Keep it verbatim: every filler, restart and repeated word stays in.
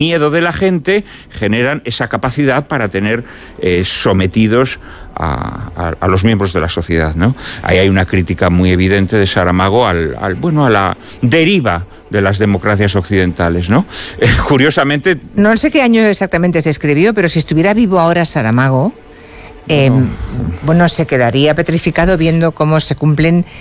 miedo de la gente generan esa capacidad para tener eh, sometidos a, a, a los miembros de la sociedad, ¿no? Ahí hay una crítica muy evidente de Saramago al, al bueno, a la deriva de las democracias occidentales, ¿no? Eh, curiosamente... No sé qué año exactamente se escribió, pero si estuviera vivo ahora Saramago... Eh, no. Bueno, se quedaría petrificado viendo cómo se cumplen